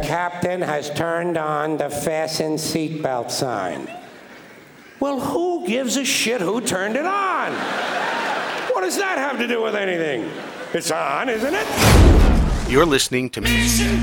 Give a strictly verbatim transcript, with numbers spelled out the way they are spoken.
captain has turned on the fasten seatbelt sign. Well, who gives a shit who turned it on? What does that have to do with anything? It's on, isn't it? You're listening to